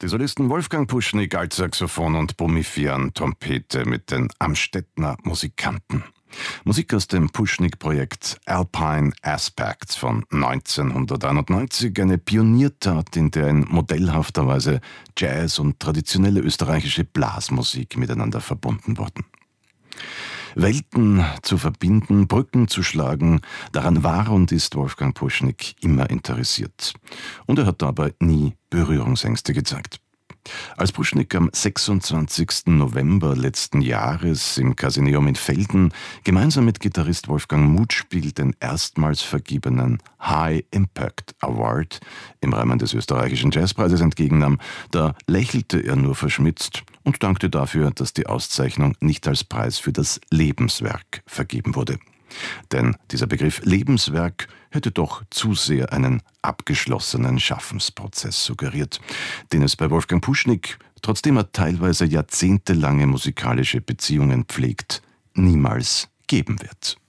Die Solisten Wolfgang Puschnik, Altsaxophon und Bumifian, Trompete mit den Amstettner Musikanten. Musik aus dem Puschnik-Projekt Alpine Aspects von 1991, eine Pioniertat, in der in modellhafter Weise Jazz und traditionelle österreichische Blasmusik miteinander verbunden wurden. Welten zu verbinden, Brücken zu schlagen, daran war und ist Wolfgang Puschnik immer interessiert. Und er hat dabei nie Berührungsängste gezeigt. Als Puschnik am 26. November letzten Jahres im Casineum in Velden gemeinsam mit Gitarrist Wolfgang Mutspiel den erstmals vergebenen High Impact Award im Rahmen des österreichischen Jazzpreises entgegennahm, da lächelte er nur verschmitzt und dankte dafür, dass die Auszeichnung nicht als Preis für das Lebenswerk vergeben wurde. Denn dieser Begriff Lebenswerk hätte doch zu sehr einen abgeschlossenen Schaffensprozess suggeriert, den es bei Wolfgang Puschnik, trotzdem er teilweise jahrzehntelange musikalische Beziehungen pflegt, niemals geben wird.